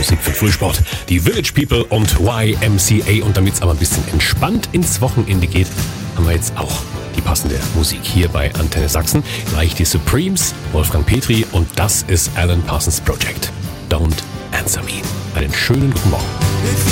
Musik für Frühsport. Die Village People und YMCA. Und damit es aber ein bisschen entspannt ins Wochenende geht, haben wir jetzt auch die passende Musik hier bei Antenne Sachsen. Gleich die Supremes, Wolfgang Petri und das ist Alan Parsons Project. Don't Answer Me. Einen schönen guten Morgen.